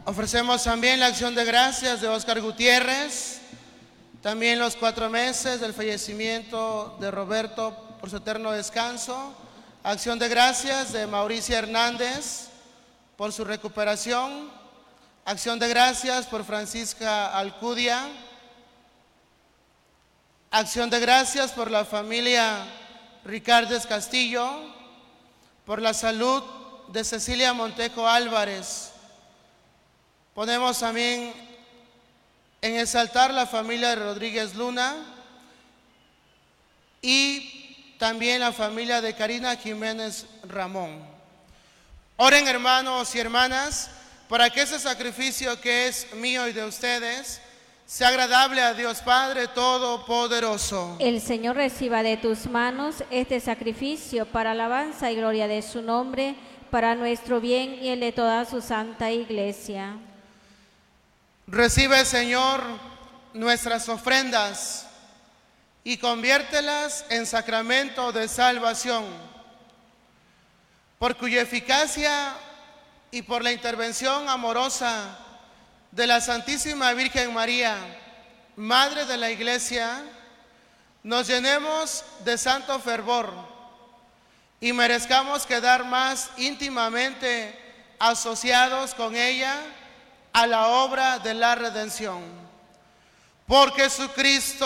Ofrecemos también la acción de gracias de Oscar Gutiérrez, también los 4 meses del fallecimiento de Roberto por su eterno descanso. Acción de gracias de Mauricia Hernández por su recuperación. Acción de gracias por Francisca Alcudia. Acción de gracias por la familia Ricardes Castillo, por la salud de Cecilia Montejo Álvarez. Ponemos también en ese altar la familia de Rodríguez Luna y también la familia de Karina Jiménez Ramón. Oren, hermanos y hermanas, para que ese sacrificio que es mío y de ustedes sea agradable a Dios Padre Todopoderoso. El Señor reciba de tus manos este sacrificio para alabanza y gloria de su nombre, para nuestro bien y el de toda su santa iglesia. Recibe, Señor, nuestras ofrendas y conviértelas en sacramento de salvación, por cuya eficacia y por la intervención amorosa de la Santísima Virgen María, Madre de la Iglesia, nos llenemos de santo fervor y merezcamos quedar más íntimamente asociados con ella a la obra de la redención. Por Jesucristo